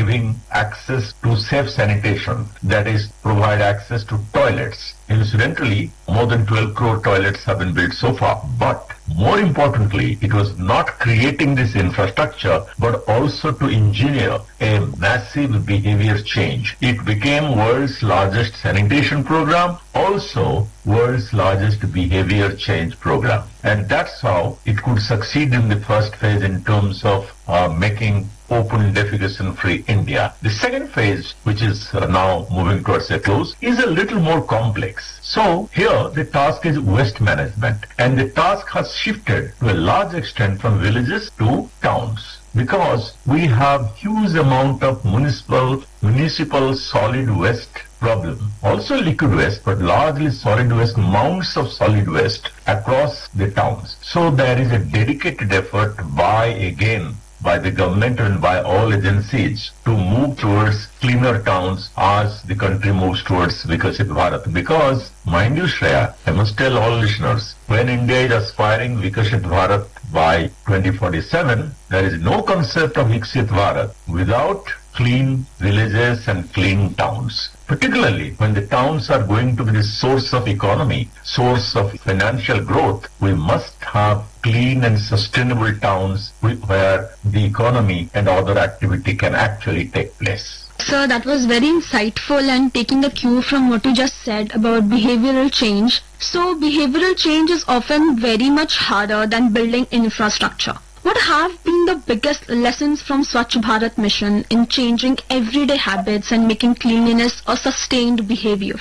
giving access to safe sanitation, that is, provide access to toilets. Incidentally, more than 12 crore toilets have been built so far, but more importantly, it was not creating this infrastructure, but also to engineer a massive behavior change. It became world's largest sanitation program, also world's largest behavior change program. And that's how it could succeed in the first phase in terms of making open defecation-free India. The second phase, which is now moving towards a close, is a little more complex. So here the task is waste management, and the task has shifted to a large extent from villages to towns, because we have huge amount of municipal solid waste problem. Also liquid waste, but largely solid waste, mounds of solid waste across the towns. So there is a dedicated effort by the government and by all agencies to move towards cleaner towns as the country moves towards Viksit Bharat. Because, mind you, Shreya, I must tell all listeners, when India is aspiring Viksit Bharat by 2047, there is no concept of Viksit Bharat without clean villages and clean towns. Particularly when the towns are going to be the source of economy, source of financial growth, we must have clean and sustainable towns where the economy and other activity can actually take place. Sir, that was very insightful, and taking a cue from what you just said about behavioral change. So behavioral change is often very much harder than building infrastructure. What have been the biggest lessons from Swachh Bharat mission in changing everyday habits and making cleanliness a sustained behavior?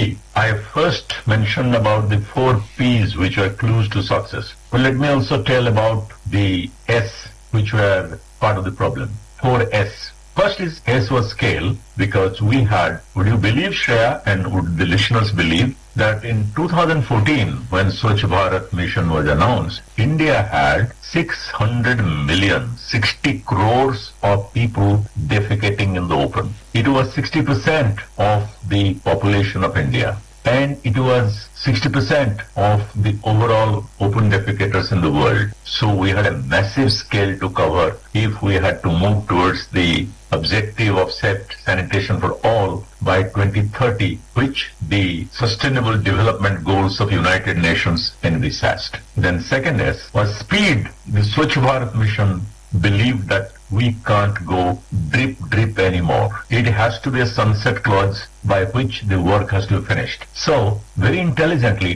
I first mentioned about the 4 P's which were clues to success. But let me also tell about the S which were part of the problem. 4S. First is S was scale, because we had, would you believe, Shreya, and would the listeners believe, that in 2014, when Swachh Bharat mission was announced, India had 600 million, 60 crores of people defecating in the open. It was 60% of the population of India. And it was 60% of the overall open defecators in the world. So we had a massive scale to cover if we had to move towards the objective of safe sanitation for all by 2030, which the Sustainable Development Goals of United Nations envisaged. Then second S was speed. The Swachh Bharat mission believed that we can't go drip anymore. It has to be a sunset clause by which the work has to be finished. So, very intelligently,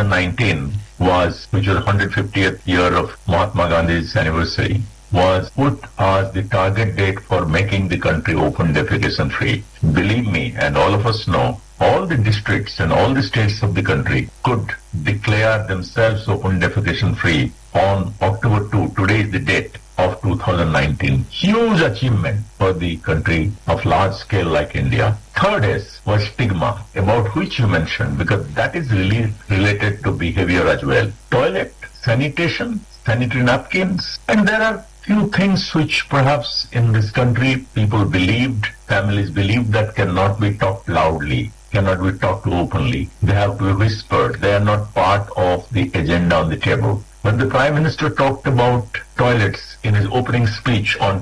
2019 which was 150th year of Mahatma Gandhi's anniversary, was put as the target date for making the country open defecation free. Believe me, and all of us know, all the districts and all the states of the country could declare themselves open defecation free on October 2. Today is the date of 2019. Huge achievement for the country of large scale like India. Third S was stigma, about which you mentioned, because that is really related to behavior as well. Toilet, sanitation, sanitary napkins, and there are few things which perhaps in this country people believed, families believed, that cannot be talked loudly, cannot be talked openly. They have to be whispered. They are not part of the agenda on the table. When the Prime Minister talked about toilets in his opening speech on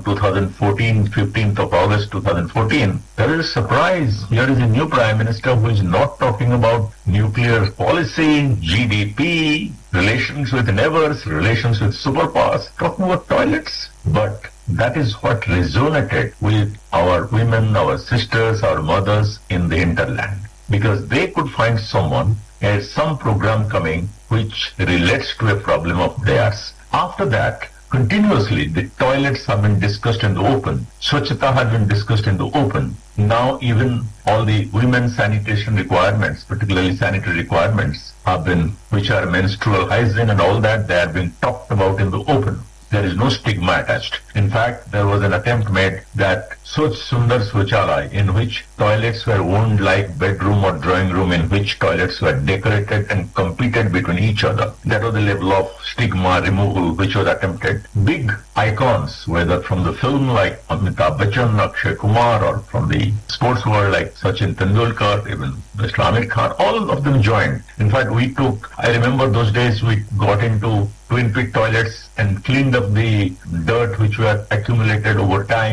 15th of August 2014, there is a surprise. Here is a new Prime Minister who is not talking about nuclear policy, GDP, relations with neighbors, relations with superpowers, talking about toilets. But that is what resonated with our women, our sisters, our mothers in the hinterland, because they could find someone, some program coming which relates to a problem of theirs. After that, continuously the toilets have been discussed in the open. Swachhata has been discussed in the open. Now even all the women's sanitation requirements, particularly sanitary requirements, have been, which are menstrual hygiene and all that, they have been talked about in the open. There is no stigma attached. In fact, there was an attempt made that Swachh Sundar Swachalaya, in which toilets were owned like bedroom or drawing room, in which toilets were decorated and competed between each other. That was the level of stigma removal which was attempted. Big icons, whether from the film like Amitabh Bachchan, Akshay Kumar, or from the sports world like Sachin Tendulkar, even Mr. Amir Khan, all of them joined. In fact, I remember those days we got into twin pit toilets and cleaned up the dirt which were accumulated over time.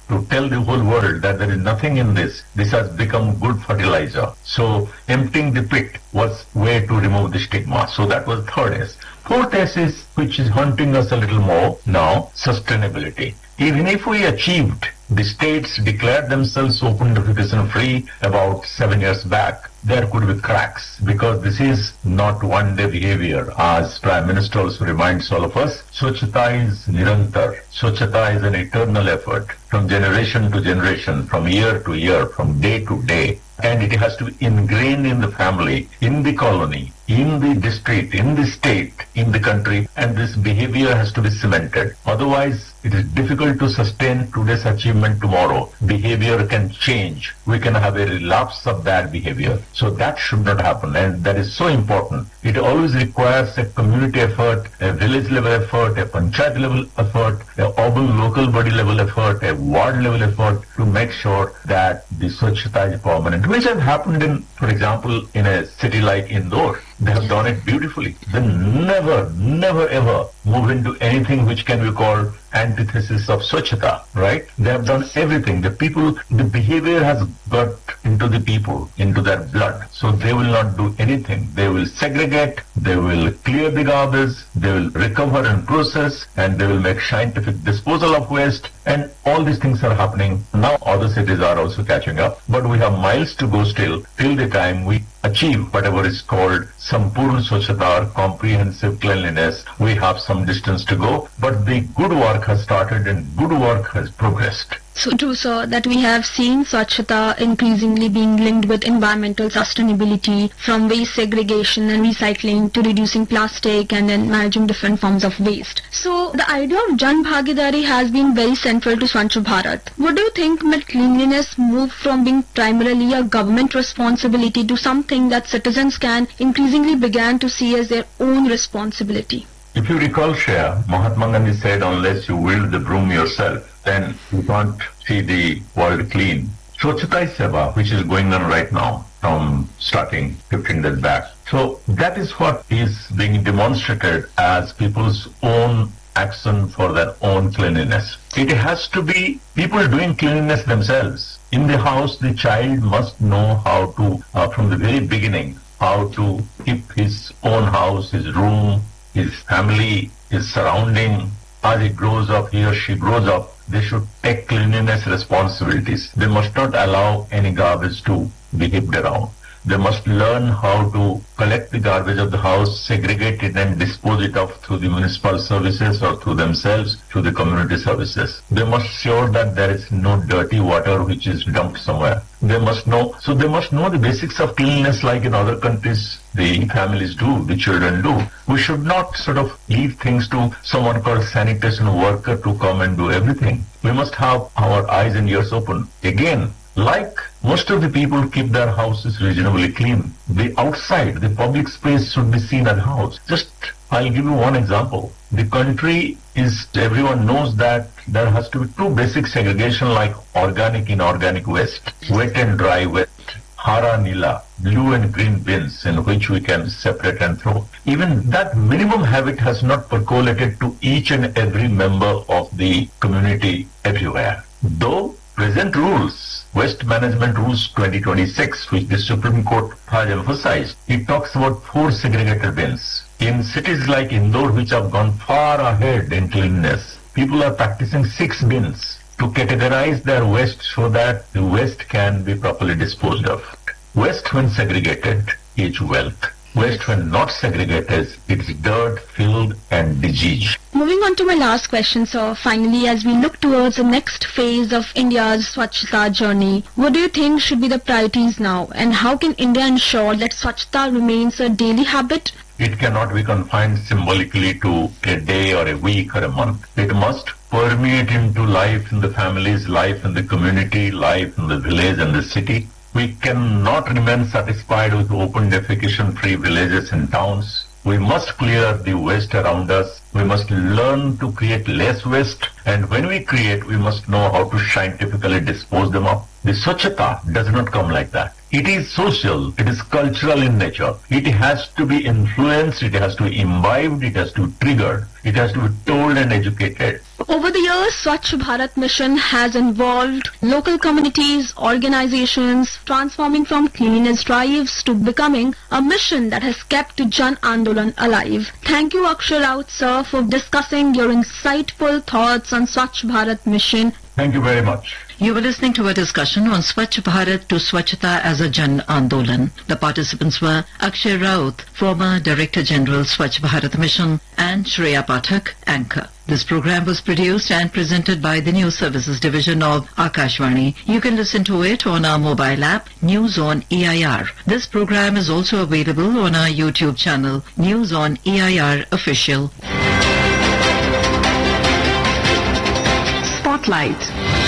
to tell the whole world that there is nothing in this. This has become good fertilizer. So emptying the pit was way to remove the stigma. So that was third S. Fourth S is, which is haunting us a little more now, sustainability. Even if we achieved, the states declared themselves open defecation free about 7 years back, there could be cracks because this is not one day behavior. As Prime Minister also reminds all of us, Swachhata is nirantar. Swachhata is an eternal effort from generation to generation, from year to year, from day to day. And it has to be ingrained in the family, in the colony, in the district, in the state, in the country, and this behavior has to be cemented. Otherwise, it is difficult to sustain today's achievement tomorrow. Behavior can change. We can have a relapse of bad behavior. So that should not happen, and that is so important. It always requires a community effort, a village level effort, a panchayat level effort, a urban local body level effort, a ward level effort to make sure that the Swachhata is permanent, which has happened in, for example, in a city like Indore. They have done it beautifully. They never ever move into anything which can be called antithesis of Swachhata, right? They have done everything. The people, the behavior has got into the people, into their blood. So they will not do anything. They will segregate, they will clear the garbage, they will recover and process, and they will make scientific disposal of waste. And all these things are happening. Now other cities are also catching up. But we have miles to go still, till the time we achieve whatever is called Sampurna Swachhata, or comprehensive cleanliness. We have some distance to go, but the good work has started and good work has progressed. So true, sir, that we have seen Swachhata increasingly being linked with environmental sustainability, from waste segregation and recycling to reducing plastic and then managing different forms of waste. So the idea of Jan Bhagidari has been very central to Swachh Bharat. What do you think made cleanliness move from being primarily a government responsibility to something that citizens can increasingly begin to see as their own responsibility? If you recall, Shreya, Mahatma Gandhi said, unless you wield the broom yourself, then you can't see the world clean. Swachhata Seva, which is going on right now from starting 15 days back. So that is what is being demonstrated as people's own action for their own cleanliness. It has to be people doing cleanliness themselves. In the house, the child must know how to, from the very beginning, how to keep his own house, his room, his family, his surrounding. As he grows up, he or she grows up, they should take cleanliness responsibilities. They must not allow any garbage to be heaped around. They must learn how to collect the garbage of the house, segregate it and dispose it off through the municipal services or through themselves, through the community services. They must ensure that there is no dirty water which is dumped somewhere. They must know the basics of cleanliness like in other countries the families do, the children do. We should not sort of leave things to someone called sanitation worker to come and do everything. We must have our eyes and ears open. Again, like most of the people keep their houses reasonably clean, the outside, the public space should be seen as a house. I'll give you one example. The country is, everyone knows that there has to be two basic segregation like organic, inorganic waste, wet and dry waste, hara, nila, blue and green bins in which we can separate and throw. Even that minimum habit has not percolated to each and every member of the community everywhere. Though present rules, Waste Management Rules 2026, which the Supreme Court has emphasized, it talks about 4 segregated bins. In cities like Indore, which have gone far ahead in cleanliness, people are practicing 6 bins to categorize their waste so that the waste can be properly disposed of. Waste when segregated is wealth. Waste when not segregated, it's dirt, filth and disease. Moving on to my last question, sir. Finally, as we look towards the next phase of India's Swachhata journey, what do you think should be the priorities now? And how can India ensure that Swachhata remains a daily habit? It cannot be confined symbolically to a day or a week or a month. It must permeate into life in the families, life in the community, life in the village and the city. We cannot remain satisfied with open defecation-free villages and towns. We must clear the waste around us. We must learn to create less waste. And when we create, we must know how to scientifically dispose them of. The Swachhata does not come like that. It is social. It is cultural in nature. It has to be influenced. It has to be imbibed. It has to be triggered. It has to be told and educated. Over the years, Swachh Bharat Mission has involved local communities, organizations, transforming from cleanliness drives to becoming a mission that has kept Jan Andolan alive. Thank you, Akshay Raut, sir, for discussing your insightful thoughts on Swachh Bharat Mission. Thank you very much. You were listening to a discussion on Swachh Bharat to Swachhata as a Jan Andolan. The participants were Akshay Raut, former Director General Swachh Bharat Mission, and Shreya Pathak, anchor. This program was produced and presented by the News Services Division of Akashvani. You can listen to it on our mobile app, News on EIR. This program is also available on our YouTube channel, News on EIR Official. Spotlight.